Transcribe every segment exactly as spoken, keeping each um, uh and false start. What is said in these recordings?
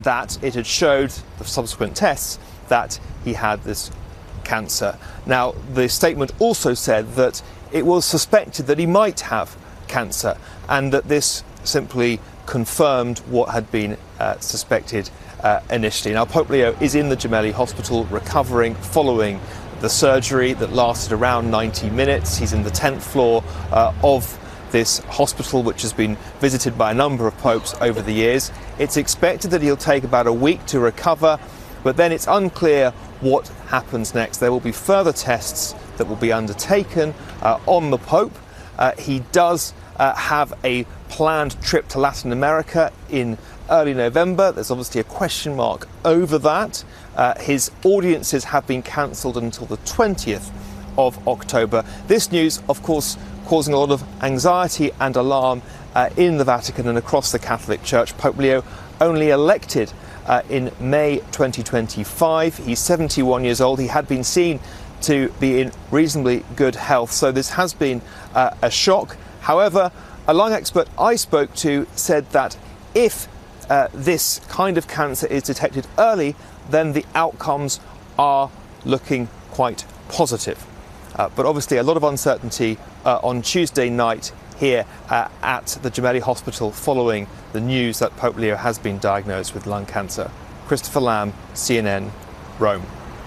that it had showed the subsequent tests that he had this cancer. Now, the statement also said that it was suspected that he might have cancer, and that this simply confirmed what had been uh, suspected uh, initially. Now, Pope Leo is in the Gemelli Hospital recovering following the surgery that lasted around ninety minutes. He's in the tenth floor uh, of this hospital, which has been visited by a number of popes over the years. It's expected that he'll take about a week to recover, but then it's unclear what happens next. There will be further tests that will be undertaken uh, on the Pope. Uh, he does uh, have a planned trip to Latin America in early November. There's obviously a question mark over that. Uh, his audiences have been cancelled until the twentieth of October. This news, of course, causing a lot of anxiety and alarm uh, in the Vatican and across the Catholic Church. Pope Leo only elected uh, in May twenty twenty-five. He's seventy-one years old. He had been seen to be in reasonably good health, so this has been uh, a shock. However, a lung expert I spoke to said that if uh, this kind of cancer is detected early, then the outcomes are looking quite positive. Uh, but obviously a lot of uncertainty uh, on Tuesday night here uh, at the Gemelli Hospital following the news that Pope Leo has been diagnosed with lung cancer. Christopher Lamb, C N N, Rome.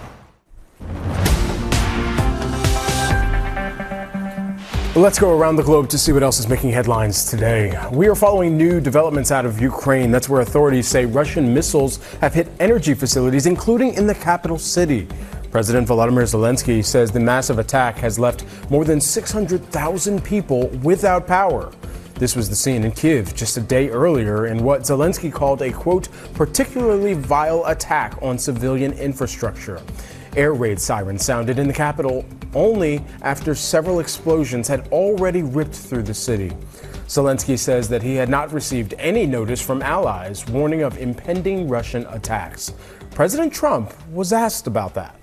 Let's go around the globe to see what else is making headlines today. We are following new developments out of Ukraine. That's where authorities say Russian missiles have hit energy facilities, including in the capital city. President Volodymyr Zelensky says the massive attack has left more than six hundred thousand people without power. This was the scene in Kyiv just a day earlier in what Zelensky called a, quote, particularly vile attack on civilian infrastructure. Air raid sirens sounded in the capital only after several explosions had already ripped through the city. Zelensky says that he had not received any notice from allies warning of impending Russian attacks. President Trump was asked about that.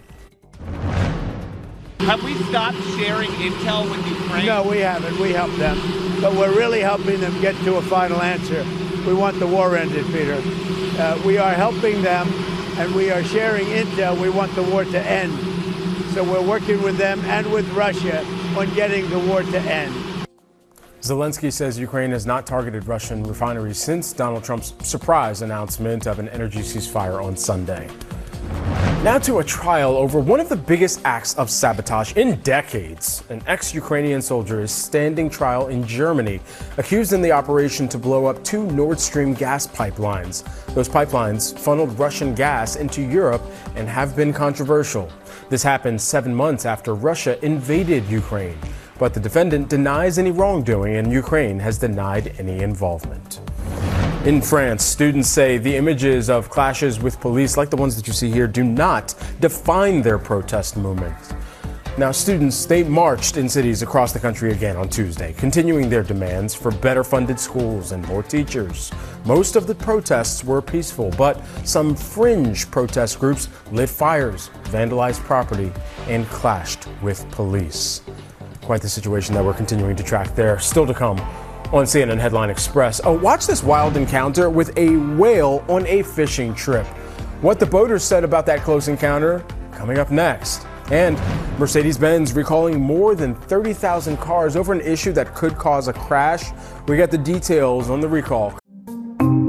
Have we stopped sharing intel with Ukraine? No, we haven't. We help them. But we're really helping them get to a final answer. We want the war ended, Peter. Uh, we are helping them, and we are sharing intel. We want the war to end. So we're working with them and with Russia on getting the war to end. Zelensky says Ukraine has not targeted Russian refineries since Donald Trump's surprise announcement of an energy ceasefire on Sunday. Now to a trial over one of the biggest acts of sabotage in decades. An ex-Ukrainian soldier is standing trial in Germany, accused in the operation to blow up two Nord Stream gas pipelines. Those pipelines funneled Russian gas into Europe and have been controversial. This happened seven months after Russia invaded Ukraine. But the defendant denies any wrongdoing, and Ukraine has denied any involvement. In France, students say the images of clashes with police, like the ones that you see here, do not define their protest movement. Now, students, they marched in cities across the country again on Tuesday, continuing their demands for better funded schools and more teachers. Most of the protests were peaceful, but some fringe protest groups lit fires, vandalized property, and clashed with police. Quite the situation that we're continuing to track there. Still to come on C N N Headline Express. Oh, watch this wild encounter with a whale on a fishing trip. What the boaters said about that close encounter, coming up next. And Mercedes-Benz recalling more than thirty thousand cars over an issue that could cause a crash. We got the details on the recall